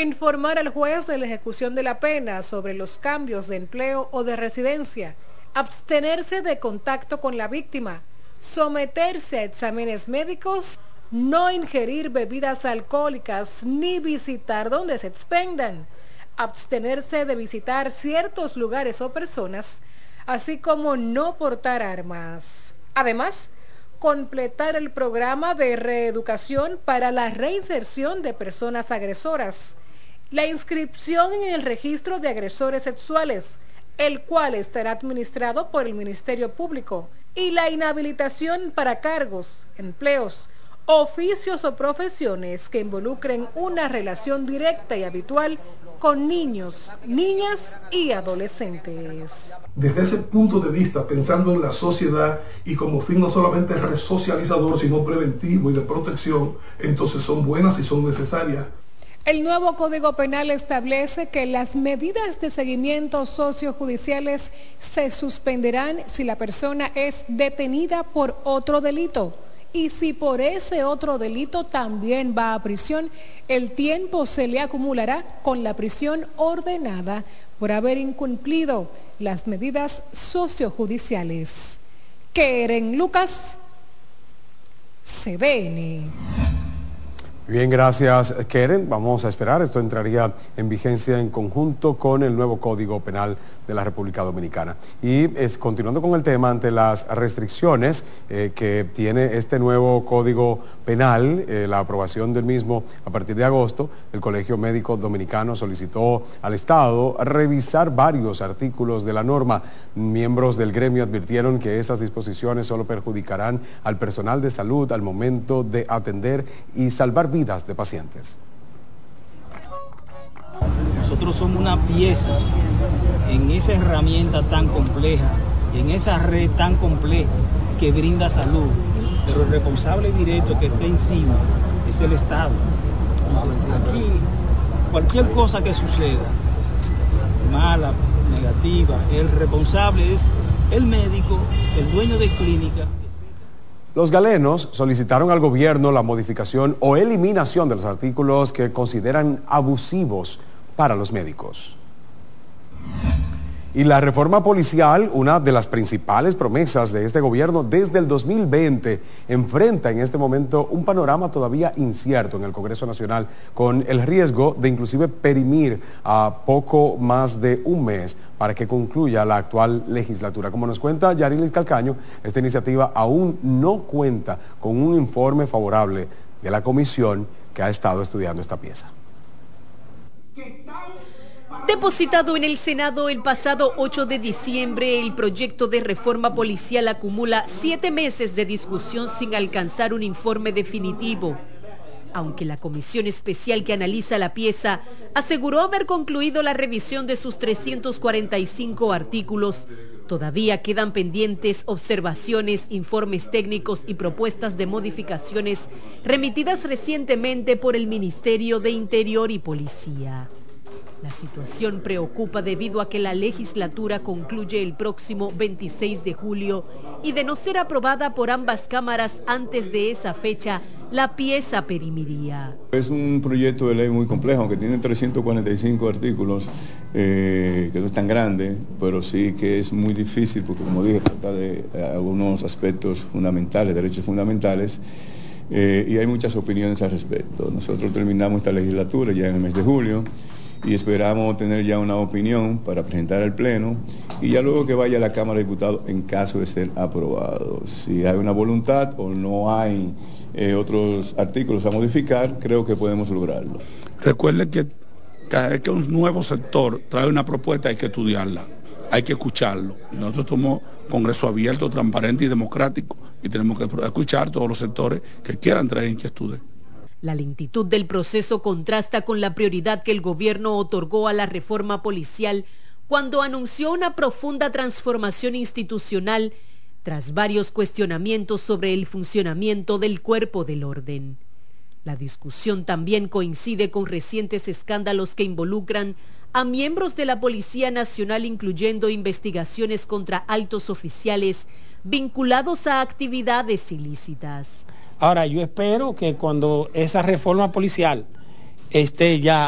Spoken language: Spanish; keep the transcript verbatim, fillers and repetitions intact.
informar al juez de la ejecución de la pena sobre los cambios de empleo o de residencia, abstenerse de contacto con la víctima, someterse a exámenes médicos, no ingerir bebidas alcohólicas ni visitar donde se expendan, abstenerse de visitar ciertos lugares o personas, así como no portar armas. Además, completar el programa de reeducación para la reinserción de personas agresoras, la inscripción en el registro de agresores sexuales, el cual estará administrado por el Ministerio Público, y la inhabilitación para cargos, empleos, oficios o profesiones que involucren una relación directa y habitual con niños, niñas y adolescentes. Desde ese punto de vista, pensando en la sociedad y como fin no solamente resocializador, sino preventivo y de protección, entonces son buenas y son necesarias. El nuevo Código Penal establece que las medidas de seguimiento sociojudiciales se suspenderán si la persona es detenida por otro delito. Y si por ese otro delito también va a prisión, el tiempo se le acumulará con la prisión ordenada por haber incumplido las medidas sociojudiciales. Keren Lucas, C D N. Bien, gracias, Keren. Vamos a esperar. Esto entraría en vigencia en conjunto con el nuevo Código Penal de la República Dominicana. Y es, continuando con el tema, ante las restricciones eh, que tiene este nuevo Código Penal, eh, la aprobación del mismo a partir de agosto, el Colegio Médico Dominicano solicitó al Estado revisar varios artículos de la norma. Miembros del gremio advirtieron que esas disposiciones solo perjudicarán al personal de salud al momento de atender y salvar vidas de pacientes. Nosotros somos una pieza en esa herramienta tan compleja, en esa red tan compleja que brinda salud, pero el responsable directo que está encima es el Estado. Entonces, aquí cualquier cosa que suceda, mala, negativa, el responsable es el médico, el dueño de clínica. Los galenos solicitaron al gobierno la modificación o eliminación de los artículos que consideran abusivos para los médicos. Y la reforma policial, una de las principales promesas de este gobierno desde el dos mil veinte, enfrenta en este momento un panorama todavía incierto en el Congreso Nacional, con el riesgo de inclusive perimir a poco más de un mes para que concluya la actual legislatura. Como nos cuenta Yarilis Calcaño, esta iniciativa aún no cuenta con un informe favorable de la comisión que ha estado estudiando esta pieza. Depositado en el Senado el pasado ocho de diciembre, el proyecto de reforma policial acumula siete meses de discusión sin alcanzar un informe definitivo. Aunque la comisión especial que analiza la pieza aseguró haber concluido la revisión de sus trescientos cuarenta y cinco artículos, todavía quedan pendientes observaciones, informes técnicos y propuestas de modificaciones remitidas recientemente por el Ministerio de Interior y Policía. La situación preocupa debido a que la legislatura concluye el próximo veintiséis de julio y de no ser aprobada por ambas cámaras antes de esa fecha, la pieza perimiría. Es un proyecto de ley muy complejo, aunque tiene trescientos cuarenta y cinco artículos, eh, que no es tan grande, pero sí que es muy difícil porque, como dije, trata de algunos aspectos fundamentales, derechos fundamentales, eh, y hay muchas opiniones al respecto. Nosotros terminamos esta legislatura ya en el mes de julio, y esperamos tener ya una opinión para presentar al Pleno y ya luego que vaya a la Cámara de Diputados en caso de ser aprobado. Si hay una voluntad o no hay eh, otros artículos a modificar, creo que podemos lograrlo. Recuerden que cada vez que un nuevo sector trae una propuesta hay que estudiarla, hay que escucharlo. Y nosotros somos Congreso abierto, transparente y democrático y tenemos que escuchar todos los sectores que quieran traer inquietudes. La lentitud del proceso contrasta con la prioridad que el gobierno otorgó a la reforma policial cuando anunció una profunda transformación institucional tras varios cuestionamientos sobre el funcionamiento del cuerpo del orden. La discusión también coincide con recientes escándalos que involucran a miembros de la Policía Nacional, incluyendo investigaciones contra altos oficiales vinculados a actividades ilícitas. Ahora, yo espero que cuando esa reforma policial esté ya